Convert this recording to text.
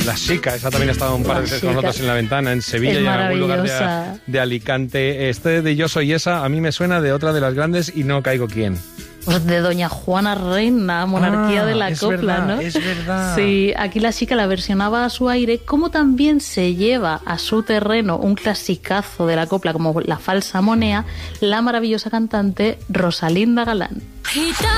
La Chica, esa también ha estado un par de veces con nosotros en La Ventana, en Sevilla y en algún lugar de Alicante. Este de Yo Soy Esa a mí me suena de otra de las grandes y no caigo quién. Pues de Doña Juana Reina, Monarquía de la Copla, verdad, ¿no? Es verdad. Sí, aquí La Chica la versionaba a su aire, como también se lleva a su terreno un clasicazo de la copla como La Falsa Monea, la maravillosa cantante Rosalinda Galán.